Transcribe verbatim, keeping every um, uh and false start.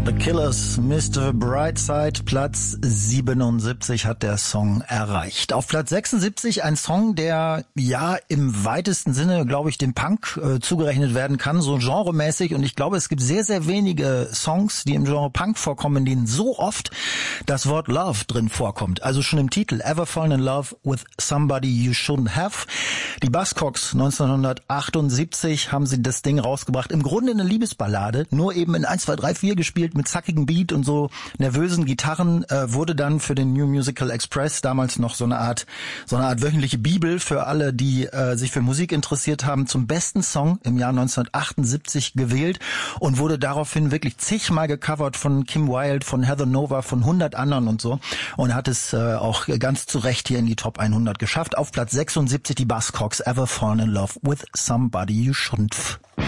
The Killers, Mister Brightside, Platz siebenundsiebzig hat der Song erreicht. Auf Platz sechsundsiebzig ein Song, der ja im weitesten Sinne, glaube ich, dem Punk äh, zugerechnet werden kann, so genremäßig. Und ich glaube, es gibt sehr, sehr wenige Songs, die im Genre Punk vorkommen, in denen so oft das Wort Love drin vorkommt. Also schon im Titel, Ever Fallen in Love with Somebody You Shouldn't Have. Die Buzzcocks neunzehnhundertachtundsiebzig haben sie das Ding rausgebracht. Im Grunde eine Liebesballade, nur eben in eins, zwei, drei, vier gespielt, mit zackigem Beat und so nervösen Gitarren, äh, wurde dann für den New Musical Express damals noch so eine Art so eine Art wöchentliche Bibel für alle, die äh, sich für Musik interessiert haben, zum besten Song im Jahr neunzehnhundertachtundsiebzig gewählt und wurde daraufhin wirklich zigmal gecovert von Kim Wilde, von Heather Nova, von hundert anderen und so, und hat es äh, auch ganz zu Recht hier in die Top hundert geschafft. Auf Platz sechsundsiebzig die Buzzcocks, Ever Fallen in Love with Somebody You Shouldn't.